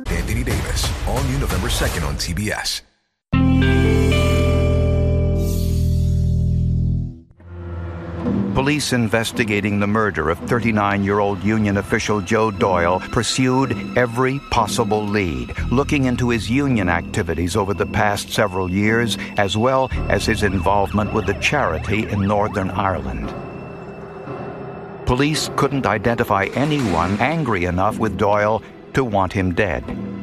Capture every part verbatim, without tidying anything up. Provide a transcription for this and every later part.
Anthony Davis, all new November second on T B S. Police investigating the murder of thirty-nine-year-old union official Joe Doyle pursued every possible lead, looking into his union activities over the past several years, as well as his involvement with a charity in Northern Ireland. Police couldn't identify anyone angry enough with Doyle to want him dead.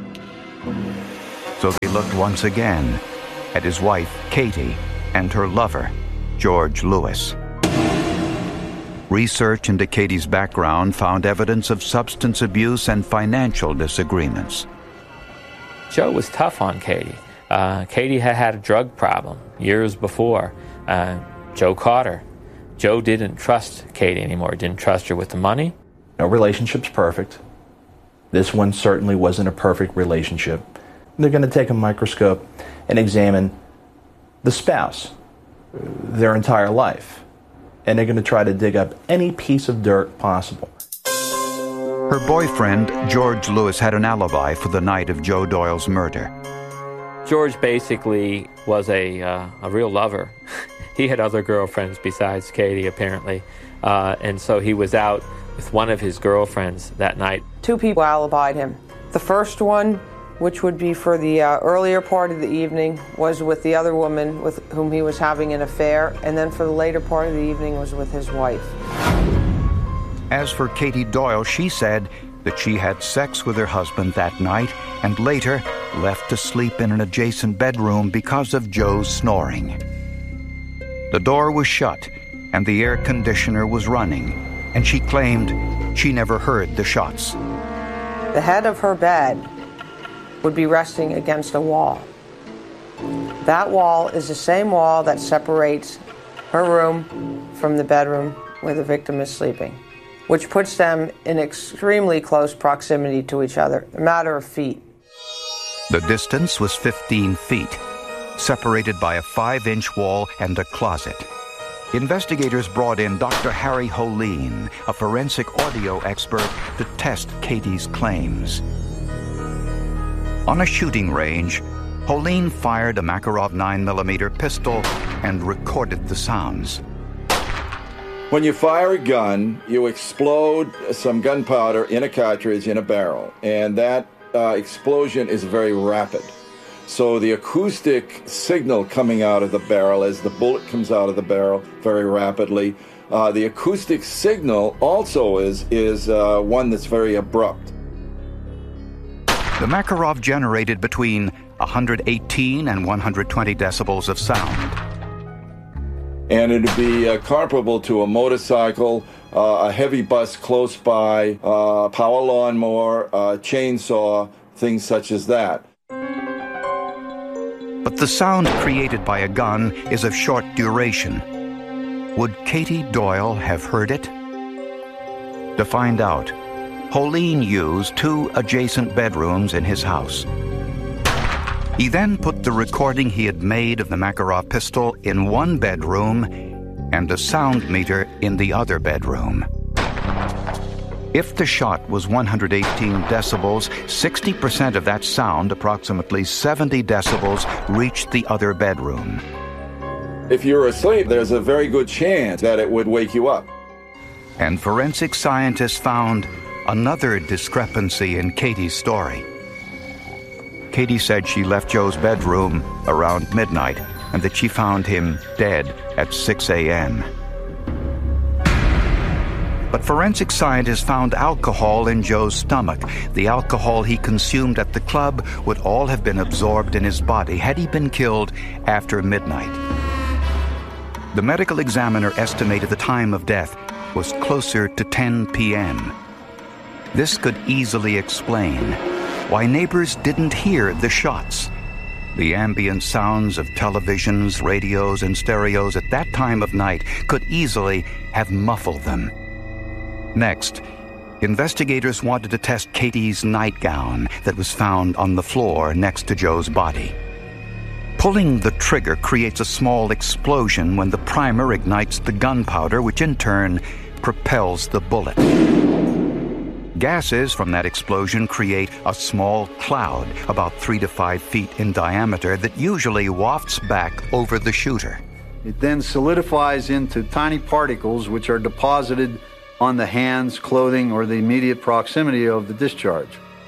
So they looked once again at his wife, Katie, and her lover, George Lewis. Research into Katie's background found evidence of substance abuse and financial disagreements. Joe was tough on Katie. Uh, Katie had had a drug problem years before. Uh, Joe caught her. Joe didn't trust Katie anymore, didn't trust her with the money. No relationship's perfect. This one certainly wasn't a perfect relationship. They're going to take a microscope and examine the spouse, their entire life. And they're going to try to dig up any piece of dirt possible. Her boyfriend, George Lewis, had an alibi for the night of Joe Doyle's murder. George basically was a, uh, a real lover. He had other girlfriends besides Katie, apparently. Uh, and so he was out with one of his girlfriends that night. Two people alibied him. The first one, which would be for the uh, earlier part of the evening, was with the other woman with whom he was having an affair, and then for the later part of the evening was with his wife. As for Katie Doyle, she said that she had sex with her husband that night and later left to sleep in an adjacent bedroom because of Joe's snoring. The door was shut and the air conditioner was running, and she claimed she never heard the shots. The head of her bed would be resting against a wall. That wall is the same wall that separates her room from the bedroom where the victim is sleeping, which puts them in extremely close proximity to each other, a matter of feet. The distance was fifteen feet, separated by a five-inch wall and a closet. Investigators brought in Doctor Harry Holeen, a forensic audio expert, to test Katie's claims. On a shooting range, Holeen fired a Makarov nine millimeter pistol and recorded the sounds. When you fire a gun, you explode some gunpowder in a cartridge in a barrel, and that uh, explosion is very rapid. So the acoustic signal coming out of the barrel as the bullet comes out of the barrel very rapidly, uh, the acoustic signal also is, is uh, one that's very abrupt. The Makarov generated between one hundred eighteen and one hundred twenty decibels of sound. And it would be uh, comparable to a motorcycle, uh, a heavy bus close by, uh, power lawnmower, uh, chainsaw, things such as that. But the sound created by a gun is of short duration. Would Katie Doyle have heard it? To find out, Holeen used two adjacent bedrooms in his house. He then put the recording he had made of the Makarov pistol in one bedroom and a sound meter in the other bedroom. If the shot was one hundred eighteen decibels, sixty percent of that sound, approximately seventy decibels, reached the other bedroom. If you're asleep, there's a very good chance that it would wake you up. And forensic scientists found another discrepancy in Katie's story. Katie said she left Joe's bedroom around midnight and that she found him dead at six a.m. But forensic scientists found alcohol in Joe's stomach. The alcohol he consumed at the club would all have been absorbed in his body had he been killed after midnight. The medical examiner estimated the time of death was closer to ten p.m. This could easily explain why neighbors didn't hear the shots. The ambient sounds of televisions, radios, and stereos at that time of night could easily have muffled them. Next, investigators wanted to test Katie's nightgown that was found on the floor next to Joe's body. Pulling the trigger creates a small explosion when the primer ignites the gunpowder, which in turn propels the bullet. Gases from that explosion create a small cloud about three to five feet in diameter that usually wafts back over the shooter. It then solidifies into tiny particles which are deposited on the hands, clothing, or the immediate proximity of the discharge.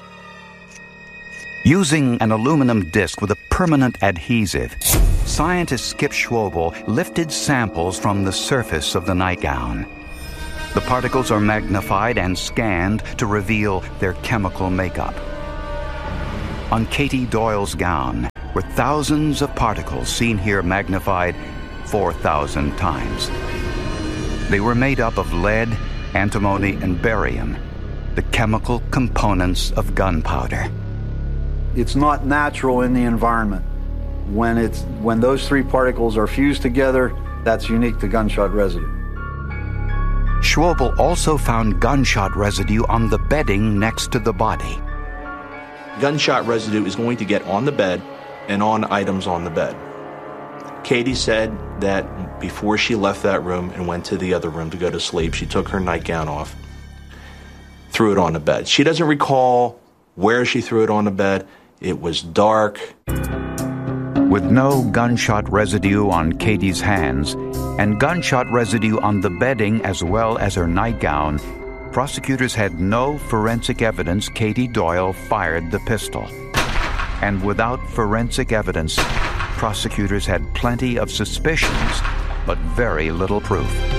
Using an aluminum disc with a permanent adhesive, scientist Skip Schwobel lifted samples from the surface of the nightgown. The particles are magnified and scanned to reveal their chemical makeup. On Katie Doyle's gown were thousands of particles, seen here magnified four thousand times. They were made up of lead, antimony, and barium, the chemical components of gunpowder. It's not natural in the environment. When, it's, when those three particles are fused together, that's unique to gunshot residue. Schwobel also found gunshot residue on the bedding next to the body. Gunshot residue is going to get on the bed and on items on the bed. Katie said that before she left that room and went to the other room to go to sleep, she took her nightgown off, threw it on the bed. She doesn't recall where she threw it on the bed. It was dark. With no gunshot residue on Katie's hands and gunshot residue on the bedding as well as her nightgown, prosecutors had no forensic evidence Katie Doyle fired the pistol. And without forensic evidence, prosecutors had plenty of suspicions, but very little proof.